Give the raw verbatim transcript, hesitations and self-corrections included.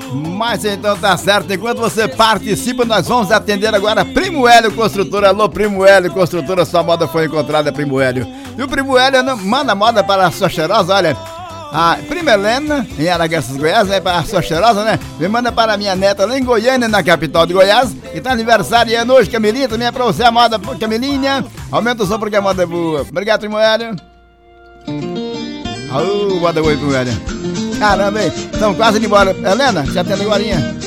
Mas então tá certo, enquanto você participa, nós vamos atender agora Primo Hélio Construtora. Alô, Primo Hélio Construtora, sua moda foi encontrada, Primo Hélio. E o Primo Hélio não, manda moda para a sua cheirosa, olha. A prima Helena, em Araguaças, Goiás, né, para a sua cheirosa, né? Me manda para a minha neta lá em Goiânia, na capital de Goiás, que tá aniversariando hoje, Camilinha, também é pra você a moda, Camilinha. Aumenta o som porque a moda é boa. Obrigado, Primo Hélio. Aô, moda boa, Primo Hélio. Caramba, hein? Estamos quase indo embora. Helena, já tem agorinha.